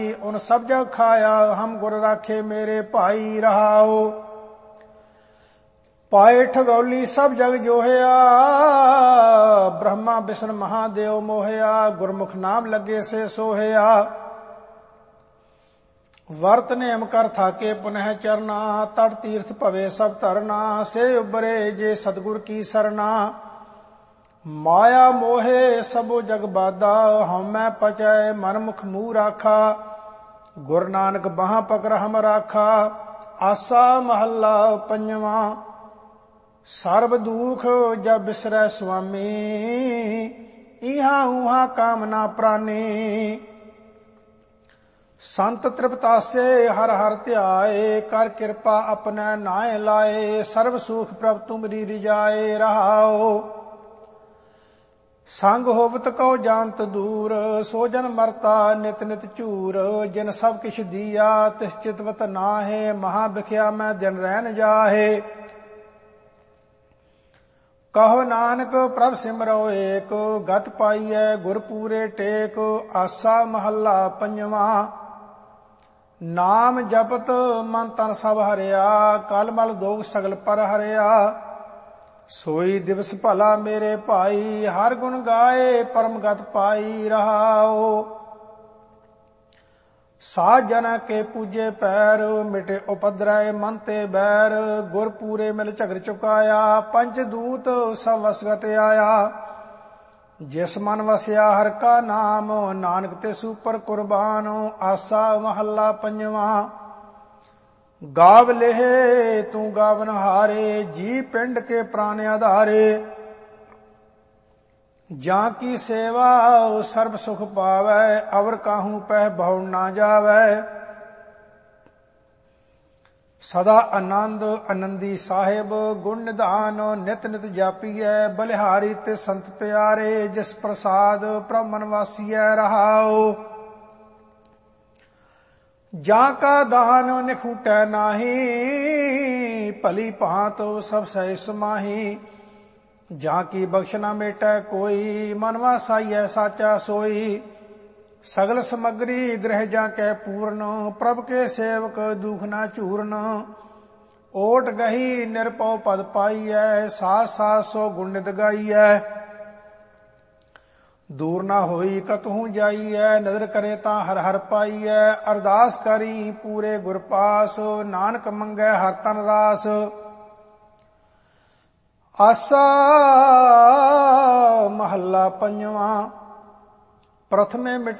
उन सब जग खाया, हम गुर राखे मेरे भाई। रहाओ पाए ठगौली सब जग जोहया, ब्रह्मा विष्णु महादेव मोहया। गुरमुख नाम लगे से सोहया, वर्त नेम कर थाके पुनः चरना। तट तीर्थ भवे सब धरना, से उबरे जे सतगुर की सरना। माया मोहे सबो जग बाधा, हमै पचै मन मुख मुँह राखा। गुरु नानक बाह पकड़ हम राखा, आसा महला पंजवा। सर्व दुख जब बिसरै स्वामी, इहा उहा कामना प्राणी। संत तृप्तासे हर हर ध्याए, कर कृपा अपने नाय लाए। सर्व सुख प्रभ तुमरी रिजाए। रहाओ संग होवत कहो जानत दूर, सो जन मरता नित नित चूर। जिन सब किछ दिया तिस चितवत नाहे, महा बिख्या मैं दिन रहन जाहे। कहो नानक प्रभ सिमरो एक, गत पाईऐ गुर पूरे टेक। आसा महला पंजवा। नाम जपत मन तन सब हरिया, कल मल दोग सगल पर हरिया। सोई दिवस भला मेरे भाई, हर गुण गाए परम गत पाई। रहाओ साध जना के पूजे पैर, मिटे उपद्रय मन ते बैर। गुर पूरे मिल झगड़ चुकाया, पंच दूत सब वसगत आया। जिस मन वसया हर का नाम, नानक ते सुपर कुर्बान। आसा महला पंजवा। गाव लेहे तू गावन हारे, जी पिंड के प्राण आधारे। जा की सेवा सर्व सुख पावै, अवर काहू पह बहु ना जावै। सदा आनंद आनंदी साहिब, गुण निधान नित नित जापीऐ। बलिहारी ते संत प्यारे, जिस प्रसाद प्रभ मन वासीऐ। रहाओ जा का दान निखूटै नाही, भली भांत सब सह समाही। जा की बख्श न मेटै कोई, मन वासाईऐ साचा सोई। सगल समग्री गृह जा कै पूर्ण, प्रभ के सेवक दुख न चूरन। ओट गही निरपौ पद पाईऐ, सास सास सो गुण नित गाईऐ। दूर ना होई कतहूँ जाईऐ, नदर करे तां हर हर पाईऐ। अरदास करी पूरे गुर पास, नानक मंगै हर तन रास। आसा महला पंजवा। प्रथमे मिट